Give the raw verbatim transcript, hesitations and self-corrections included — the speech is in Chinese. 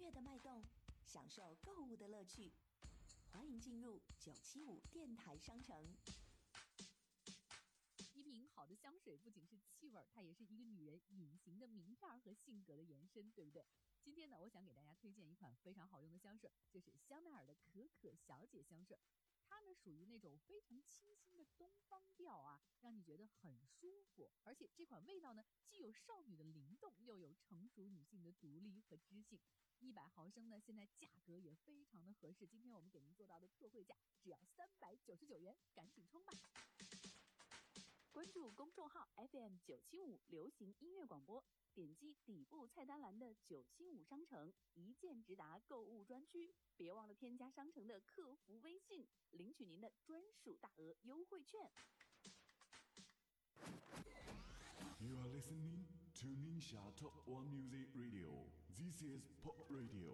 乐的脉动，享受购物的乐趣。欢迎进入九七五电台商城。 一瓶好的香水不仅是气味，它也是一个女人隐形的名片和性格的延伸，对不对？今天呢，我想给大家推荐一款非常好用的香水，就是香奈儿的可可小姐香水。它呢属于那种非常清新的东方调啊，让你觉得很舒服。而且这款味道呢，既有少女的灵动，又有成熟女性的独立和知性。一百毫升呢，现在价格也非常的合适。今天我们给您做到的特惠价只要三百九十九元，赶紧冲吧！关注公众号 F M 九七五流行音乐广播，点击底部菜单栏的九七五商城，一键直达购物专区。别忘了添加商城的客服微信，领取您的专属大额优惠券。 You are listening to Ningxia Top One Music Radio. This is Pop Radio.